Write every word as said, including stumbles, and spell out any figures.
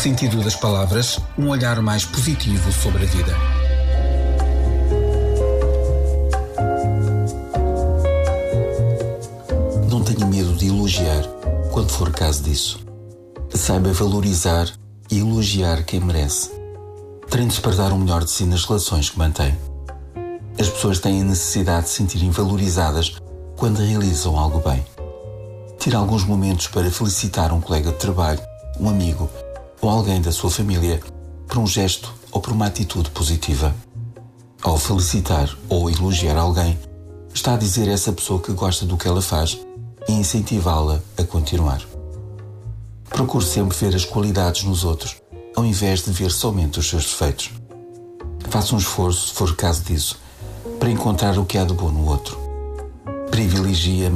sentido das palavras, um olhar mais positivo sobre a vida. Não tenha medo de elogiar quando for caso disso. Saiba valorizar e elogiar quem merece. Treine-se para dar o melhor de si nas relações que mantém. As pessoas têm a necessidade de se sentirem valorizadas quando realizam algo bem. Tire alguns momentos para felicitar um colega de trabalho, um amigo ou alguém da sua família por um gesto ou por uma atitude positiva. Ao felicitar ou elogiar alguém, está a dizer a essa pessoa que gosta do que ela faz e incentivá-la a continuar. Procure sempre ver as qualidades nos outros, ao invés de ver somente os seus defeitos. Faça um esforço, se for caso disso, para encontrar o que há de bom no outro. Privilegie a